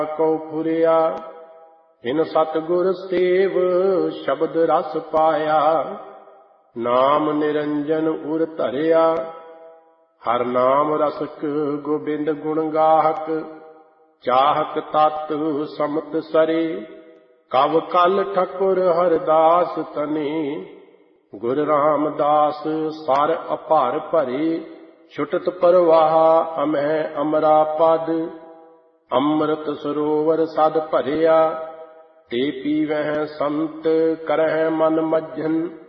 ਕੋ ਫੁਰਿਆ। ਇਨ ਸਤਿਗੁਰ ਸੇਵ ਸ਼ਬਦ ਰਸ ਪਾਇਆ। ਨਾਮ ਨਿਰੰਜਨ ਉਰ ਧਰਿਆ। ਹਰ ਨਾਮ ਰਸਕ ਗੋਬਿੰਦ ਗੁਣ ਗਾਹਕ। ਚਾਹਕ ਤਤ ਸਮਤ ਸਰੇ। ਕਵ ਕਲ ਠਕੁਰ ਹਰਦਾਸ ਤਨੇ। ਗੁਰ ਰਾਮਦਾਸ ਸਰ ਅਭਰ ਭਰੇ। ਛੁਟਤ ਪਰਵਾਹ ਅਮਹਿ ਅਮਰਾ ਪਦ। ਅੰਮ੍ਰਿਤ ਸਰੋਵਰ ਸਦ ਭਰਿਆ। ਤੇ ਪੀਵਹਿ ਸੰਤ ਕਰਹਿ ਮਨ ਮੱਝਨ।